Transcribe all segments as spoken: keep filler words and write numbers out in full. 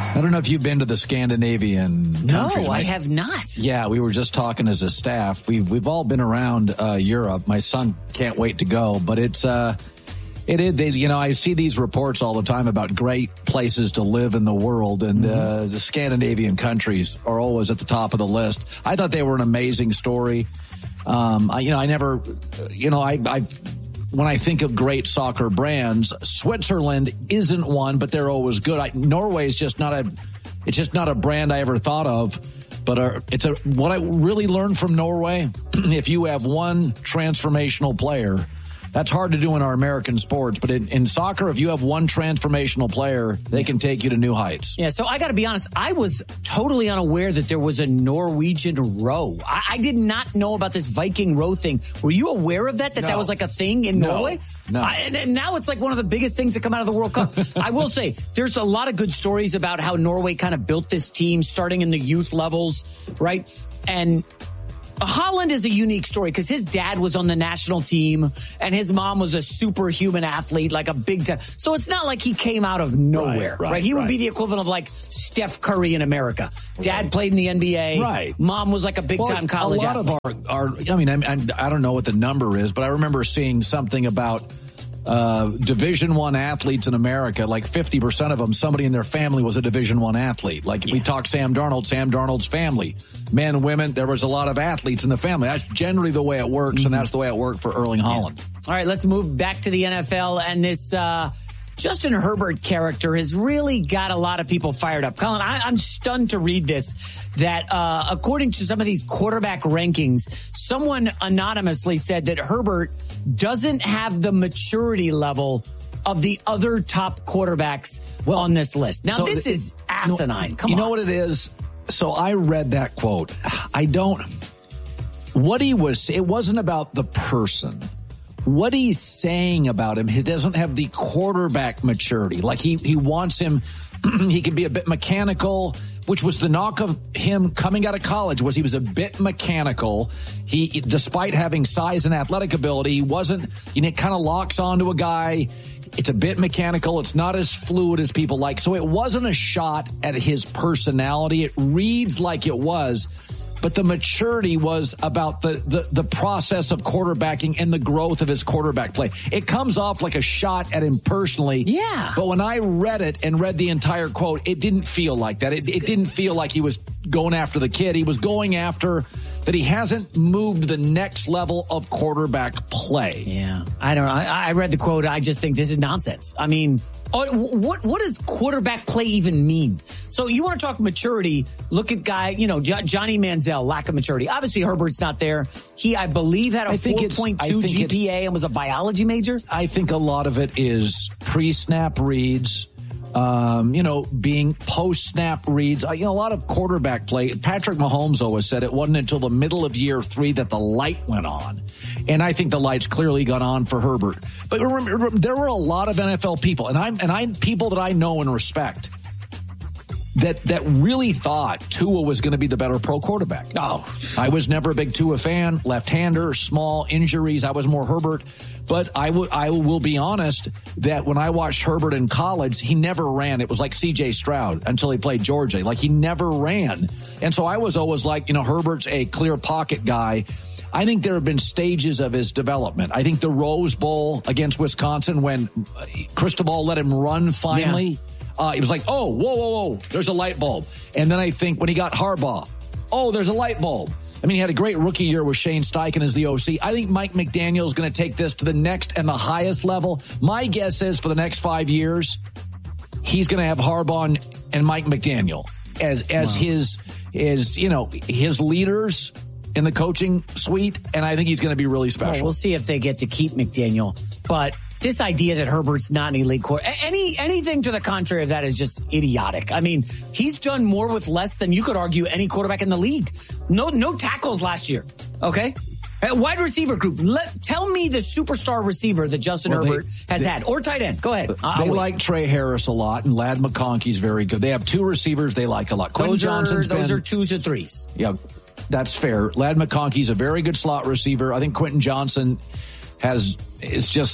I don't know if you've been to the Scandinavian No, countries, I right? have not. Yeah, we were just talking as a staff. We've we've all been around uh, Europe. My son can't wait to go, but it's uh, it is. They, you know, I see these reports all the time about great places to live in the world, and mm-hmm. uh, the Scandinavian countries are always at the top of the list. I thought they were an amazing story. Um, I, you know, I never, you know, I. I When I think of great soccer brands, Switzerland isn't one, but they're always good. I, Norway is just not a, it's just not a brand I ever thought of. But uh, it's a what I really learned from Norway. If you have one transformational player, that's hard to do in our American sports. But in, in soccer, if you have one transformational player, they can take you to new heights. Yeah, so I got to be honest. I was totally unaware that there was a Norwegian row. I, I did not know about this Viking row thing. Were you aware of that, that no. that was like a thing in no. Norway? No. I, and, and now it's like one of the biggest things that come out of the World Cup. I will say, there's a lot of good stories about how Norway kind of built this team, starting in the youth levels, right? And Holland is a unique story because his dad was on the national team and his mom was a superhuman athlete, like a big time. So it's not like he came out of nowhere, right? right, right? He right. would be the equivalent of like Steph Curry in America. Dad right. played in the N B A. Right. Mom was like a big time well, college a lot athlete. Of our, our, I mean, I, I don't know what the number is, but I remember seeing something about uh, Division One athletes in America, like fifty percent of them, somebody in their family was a Division One athlete. Like yeah. we talk Sam Darnold, Sam Darnold's family, men, women, there was a lot of athletes in the family. That's generally the way it works, mm-hmm. and that's the way it worked for Erling Haaland. Yeah. All right, let's move back to the N F L, and this uh, Justin Herbert character has really got a lot of people fired up. Colin, I, I'm stunned to read this, that uh, according to some of these quarterback rankings, someone anonymously said that Herbert doesn't have the maturity level of the other top quarterbacks well, on this list. Now, so this th- is asinine. No, Come you on. You know what it is? So I read that quote. I don't, what he was, it wasn't about the person. What he's saying about him, he doesn't have the quarterback maturity. Like he, he wants him, he can be a bit mechanical, which was the knock of him coming out of college, was he was a bit mechanical. He, despite having size and athletic ability, he wasn't, you know, it kind of locks onto a guy. It's a bit mechanical. It's not as fluid as people like. So it wasn't a shot at his personality. It reads like it was. But the maturity was about the, the, the process of quarterbacking and the growth of his quarterback play. It comes off like a shot at him personally. Yeah. But when I read it and read the entire quote, it didn't feel like that. It, it didn't feel like he was going after the kid. He was going after that he hasn't moved the next level of quarterback play. Yeah. I don't know. I, I read the quote. I just think this is nonsense. I mean, what what does quarterback play even mean? So you want to talk maturity, look at guy, you know, Johnny Manziel, lack of maturity. Obviously, Herbert's not there. He, I believe, had a four point two G P A and was a biology major. I think a lot of it is pre-snap reads, um, you know, being post-snap reads. You know, a lot of quarterback play. Patrick Mahomes always said it wasn't until the middle of year three that the light went on. And I think the lights clearly got on for Herbert. But remember, there were a lot of N F L people, and I'm and I'm people that I know and respect, that that really thought Tua was going to be the better pro quarterback. Oh, I was never a big Tua fan. Left-hander, small injuries. I was more Herbert. But I, w- I will be honest that when I watched Herbert in college, he never ran. It was like C J Stroud until he played Georgia. Like, he never ran. And so I was always like, you know, Herbert's a clear pocket guy. I think there have been stages of his development. I think the Rose Bowl against Wisconsin, when Cristobal let him run finally, yeah. uh, it was like, oh, whoa, whoa, whoa, there's a light bulb. And then I think when he got Harbaugh, oh, there's a light bulb. I mean, he had a great rookie year with Shane Steichen as the O C. I think Mike McDaniel is going to take this to the next and the highest level. My guess is for the next five years, he's going to have Harbaugh and, and Mike McDaniel as as wow. his, his, you know, his leaders in the coaching suite, and I think he's going to be really special. Well, we'll see if they get to keep McDaniel. But this idea that Herbert's not an elite quarterback, any anything to the contrary of that is just idiotic. I mean, he's done more with less than you could argue any quarterback in the league. No, no tackles last year. Okay. Wide receiver group. Let, tell me the superstar receiver that Justin well, Herbert they, has they, had, or tight end. Go ahead. I'll they wait. like Trey Harris a lot, and Ladd McConkey's very good. They have two receivers they like a lot. Quentin those Johnson's are, those been, are twos or threes. Yeah, that's fair. Ladd McConkey's a very good slot receiver. I think Quentin Johnson has is just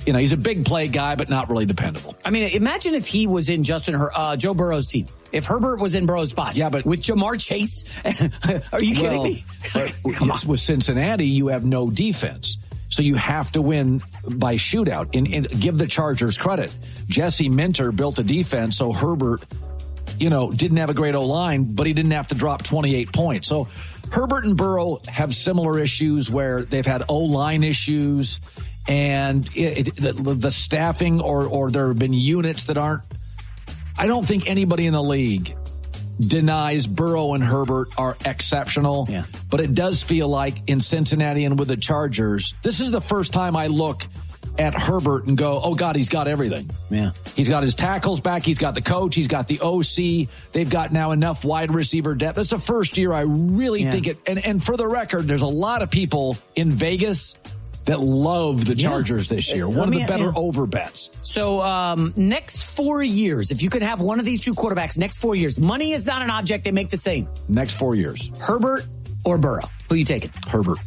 you know, he's a big play guy, but not really dependable. I mean, imagine if he was in Justin Her- uh, Joe Burrow's team. If Herbert was in Burrow's spot. Yeah, but with Jamar Chase, are you kidding well, me? Come on. With Cincinnati, you have no defense. So you have to win by shootout. And, and give the Chargers credit. Jesse Minter built a defense, so Herbert, you know, didn't have a great O-line, but he didn't have to drop twenty-eight points. So Herbert and Burrow have similar issues where they've had O-line issues, and it, it, the, the staffing or, or there have been units that aren't. I don't think anybody in the league denies Burrow and Herbert are exceptional, yeah. but it does feel like in Cincinnati and with the Chargers, this is the first time I look at Herbert and go, oh, God, he's got everything. Yeah, He's got his tackles back. He's got the coach. He's got the O C. They've got now enough wide receiver depth. It's the first year I really yeah. think it. And, and for the record, there's a lot of people in Vegas that love the Chargers yeah. this year. One me, of the better yeah. over bets. So um, next four years, if you could have one of these two quarterbacks, next four years, money is not an object. They make the same. Next four years. Herbert or Burrow? Who you taking? Herbert.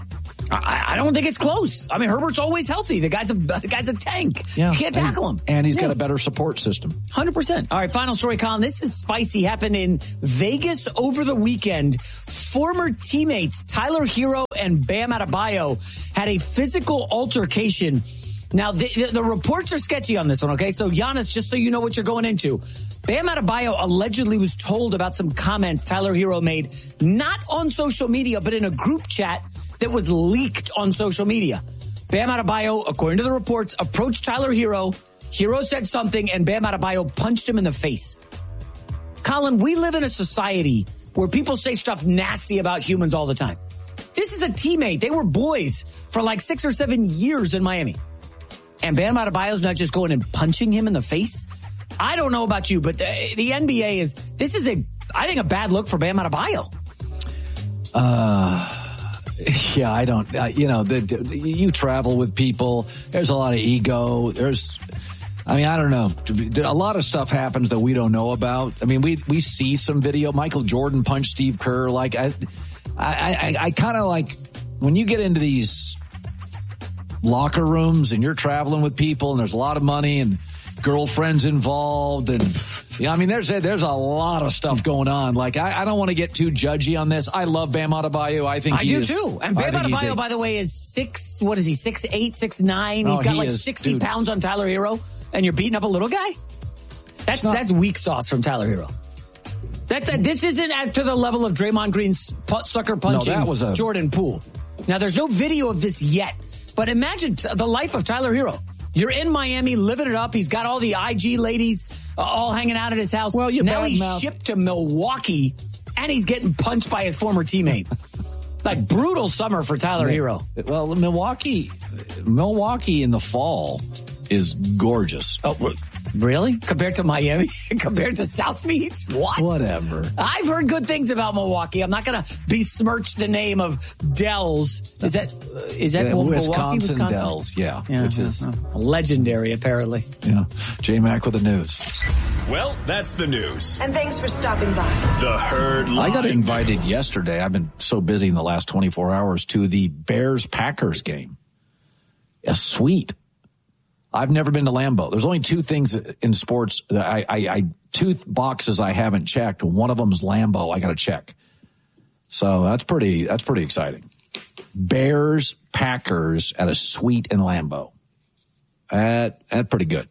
I, I don't think it's close. I mean, Herbert's always healthy. The guy's a the guy's a tank. Yeah. You can't tackle him. And he's yeah. got a better support system. one hundred percent. All right, final story, Colin. This is spicy. Happened in Vegas over the weekend. Former teammates Tyler Hero and Bam Adebayo had a physical altercation. Now, the, the, the reports are sketchy on this one, okay? So, Giannis, just so you know what you're going into, Bam Adebayo allegedly was told about some comments Tyler Hero made, not on social media, but in a group chat that was leaked on social media. Bam Adebayo, according to the reports, approached Tyler Hero. Hero said something, and Bam Adebayo punched him in the face. Colin, we live in a society where people say stuff nasty about humans all the time. This is a teammate. They were boys for like six or seven years in Miami. And Bam Adebayo's not just going and punching him in the face. I don't know about you, but the, the N B A is, this is a, I think, a bad look for Bam Adebayo. Uh... Yeah, I don't, uh, you know, the, the, you travel with people. There's a lot of ego. There's, I mean, I don't know. A lot of stuff happens that we don't know about. I mean, we, we see some video. Michael Jordan punched Steve Kerr. Like, I, I, I, I kind of like when you get into these locker rooms and you're traveling with people and there's a lot of money and girlfriends involved and yeah, I mean, there's a, there's a lot of stuff going on. Like, I, I don't want to get too judgy on this. I love Bam Adebayo. I think I he do is, too. And Bam Adebayo, a, by the way, is six. What is he? Six eight, six nine. He's oh, got he like is, sixty dude. pounds on Tyler Hero, and you're beating up a little guy. That's not, that's weak sauce from Tyler Hero. That, that this isn't at to the level of Draymond Green's sucker punching no, that was a, Jordan Poole. Now, there's no video of this yet, but imagine t- the life of Tyler Hero. You're in Miami, living it up. He's got all the I G ladies uh, all hanging out at his house. Well, you now he's mouth. shipped to Milwaukee, and he's getting punched by his former teammate. Like, brutal summer for Tyler Hero. Well, Milwaukee, Milwaukee in the fall is gorgeous. Oh, really? Compared to Miami? Compared to South Beach? What? Whatever. I've heard good things about Milwaukee. I'm not going to besmirch the name of Dells. Is that uh, is that yeah, Milwaukee, Wisconsin, Wisconsin? Dells, yeah. yeah which is uh, legendary, apparently. Yeah. J-Mac with the news. Well, that's the news. And thanks for stopping by. The Herd Live. I got invited news. yesterday. I've been so busy in the last twenty-four hours to the Bears-Packers game. A suite. I've never been to Lambeau. There's only two things in sports that I, I, I two boxes I haven't checked. One of them is Lambeau. I got to check. So that's pretty, that's pretty exciting. Bears, Packers at a suite in Lambeau. That, that's pretty good.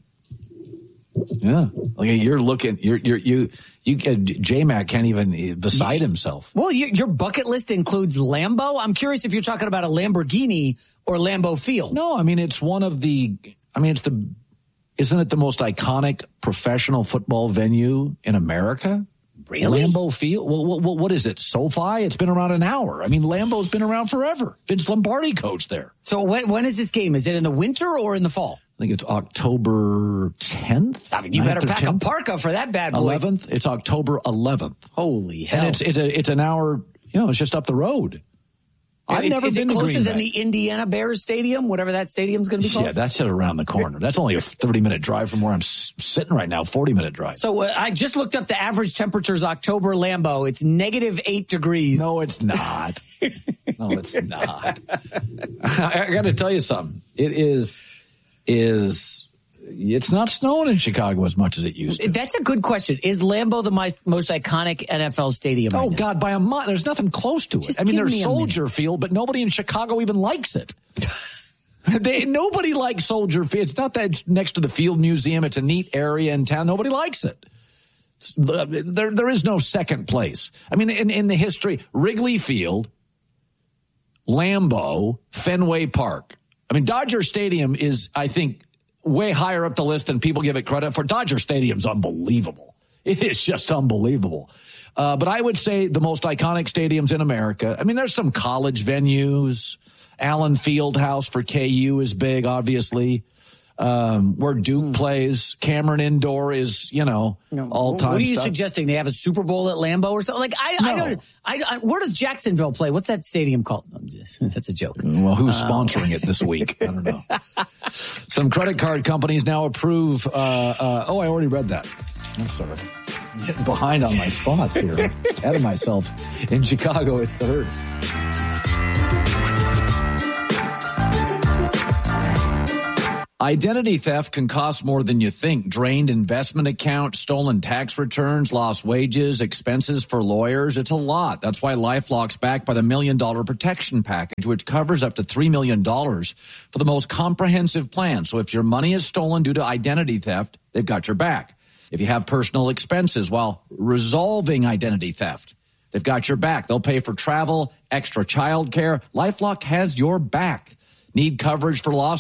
Yeah. Okay. You're looking, you're, you're, you, you, uh, J-Mac can't even beside himself. Well, you, your bucket list includes Lambeau. I'm curious if you're talking about a Lamborghini or Lambeau Field. No, I mean, it's one of the, I mean, it's the, isn't it the most iconic professional football venue in America? Really? Lambeau Field? Well, what, what is it? SoFi? It's been around an hour. I mean, Lambeau's been around forever. Vince Lombardi coached there. So when, when is this game? Is it in the winter or in the fall? I think it's October tenth. I mean, you better pack tenth? a parka for that bad boy. eleventh. It's October eleventh. Holy hell. And it's, it, it's an hour, you know, it's just up the road. I've is, never is been it to closer Green than Bay. the Indiana Bears Stadium, whatever that stadium's going to be called? Yeah, that's around the corner. That's only a thirty-minute drive from where I'm s- sitting right now, forty-minute drive. So uh, I just looked up the average temperatures October Lambeau. It's negative eight degrees. No, it's not. No, it's not. I, I got to tell you something. It is, is it's not snowing in Chicago as much as it used to. That's a good question. Is Lambeau the most, most iconic N F L stadium? Oh, right now? God, by a mile. There's nothing close to it. Just I mean, give there's me a Soldier Field, but nobody in Chicago even likes it. they, nobody likes Soldier Field. It's not that it's next to the Field Museum. It's a neat area in town. Nobody likes it. There, there is no second place. I mean, in, in the history, Wrigley Field, Lambeau, Fenway Park. I mean, Dodger Stadium is, I think, way higher up the list than people give it credit for. Dodger Stadium's unbelievable. It is just unbelievable. Uh, but I would say the most iconic stadiums in America. I mean, there's some college venues. Allen Fieldhouse for K U is big, obviously. Um, where Duke mm. plays. Cameron Indoor is, you know, no. all time. What are you stuff. suggesting? They have a Super Bowl at Lambeau or something? Like, I, no. I don't. I, I, where does Jacksonville play? What's that stadium called? I'm just, that's a joke. Well, who's uh, sponsoring it this week? I don't know. Some credit card companies now approve. Uh, uh, oh, I already read that. I'm sorry. I'm getting behind on my spots here. Ahead of myself. In Chicago, it's third. Identity theft can cost more than you think. Drained investment accounts, stolen tax returns, lost wages, expenses for lawyers. It's a lot. That's why LifeLock's backed by the Million Dollar Protection Package, which covers up to three million dollars for the most comprehensive plan. So if your money is stolen due to identity theft, they've got your back. If you have personal expenses while resolving identity theft, they've got your back. They'll pay for travel, extra child care. LifeLock has your back. Need coverage for lost